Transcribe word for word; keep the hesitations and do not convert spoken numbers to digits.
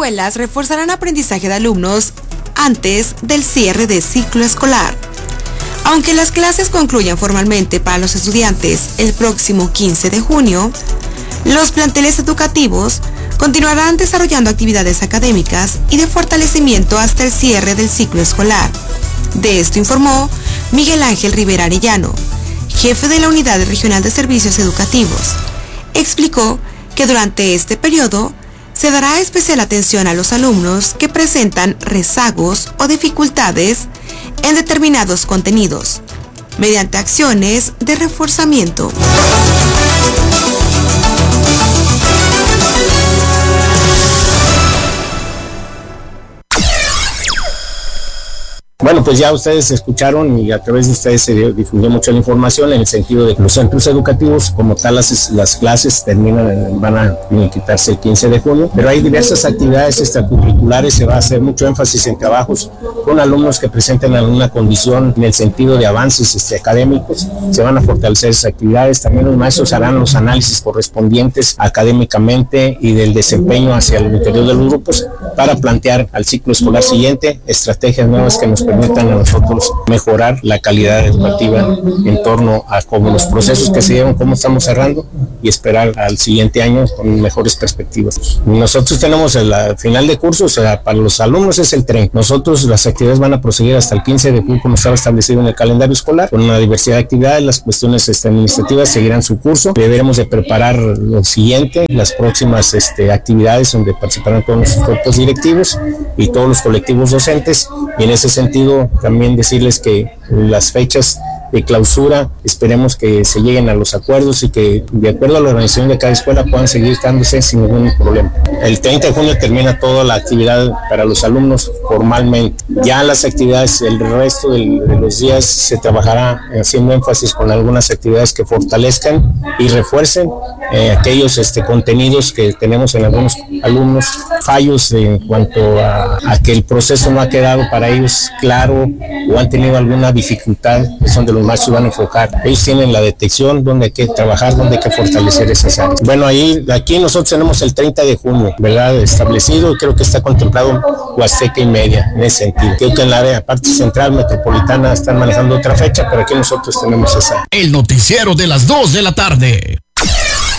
escuelas reforzarán aprendizaje de alumnos antes del cierre de ciclo escolar. Aunque las clases concluyan formalmente para los estudiantes el próximo quince de junio, los planteles educativos continuarán desarrollando actividades académicas y de fortalecimiento hasta el cierre del ciclo escolar. De esto informó Miguel Ángel Rivera Arellano, jefe de la Unidad Regional de Servicios Educativos. Explicó que durante este periodo se dará especial atención a los alumnos que presentan rezagos o dificultades en determinados contenidos, mediante acciones de reforzamiento. Bueno, pues ya ustedes escucharon y a través de ustedes se difundió mucha la información en el sentido de que los centros educativos, como tal, las, las clases terminan, van a quitarse el quince de junio, pero hay diversas actividades extracurriculares, se va a hacer mucho énfasis en trabajos con alumnos que presenten alguna condición en el sentido de avances este, académicos, se van a fortalecer esas actividades, también los maestros harán los análisis correspondientes académicamente y del desempeño hacia el interior de los grupos para plantear al ciclo escolar siguiente estrategias nuevas que nos permitan a nosotros mejorar la calidad educativa en torno a cómo los procesos que se llevan, cómo estamos cerrando y esperar al siguiente año con mejores perspectivas. Nosotros tenemos el final de curso, o sea, para los alumnos es el treinta. Nosotros las actividades van a proseguir hasta el quince de julio como estaba establecido en el calendario escolar, con una diversidad de actividades. Las cuestiones este, administrativas seguirán su curso. Deberemos de preparar lo siguiente, las próximas este, actividades donde participarán todos nuestros cuerpos directivos y todos los colectivos docentes, y en ese sentido también decirles que las fechas de clausura esperemos que se lleguen a los acuerdos y que de acuerdo a la organización de cada escuela puedan seguir dándose sin ningún problema. El treinta de junio termina toda la actividad para los alumnos formalmente. Ya las actividades, el resto de los días se trabajará haciendo énfasis con algunas actividades que fortalezcan y refuercen eh, aquellos este, contenidos que tenemos en algunos alumnos, fallos en cuanto a, a que el proceso no ha quedado para ellos claro o han tenido alguna dificultad, es donde los maestros van a enfocar. Ellos tienen la detección, donde hay que trabajar, donde hay que fortalecer esas áreas. Bueno, ahí, aquí nosotros tenemos el treinta de junio, ¿verdad? Establecido, y creo que está contemplado Huasteca y media en ese sentido. Creo que en la área, parte central, metropolitana, están manejando otra fecha, pero aquí nosotros tenemos esa. El noticiero de las dos de la tarde.